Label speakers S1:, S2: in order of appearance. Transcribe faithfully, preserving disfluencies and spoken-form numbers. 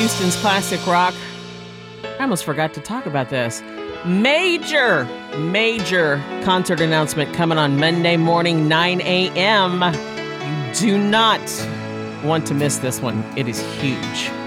S1: Houston's classic rock. I almost forgot to talk about this. Major, major concert announcement coming on Monday morning, nine a.m. You do not want to miss this one. It is huge.